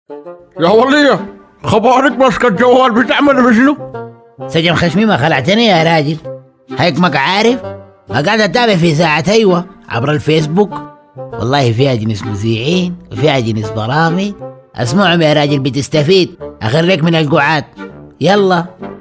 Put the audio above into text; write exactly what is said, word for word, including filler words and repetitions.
يا ولية، خبرك ماسكة الجوال بتعمل بشنو؟ سجن خشمي ما خلعتني يا راجل، هيك ما عارف. ما قاعد اتابع في ساعة ايوه عبر الفيسبوك، والله فيها جنس مذيعين وفيها جنس برامج، اسمعهم يا راجل بتستفيد، اخرك من القعاد. يلا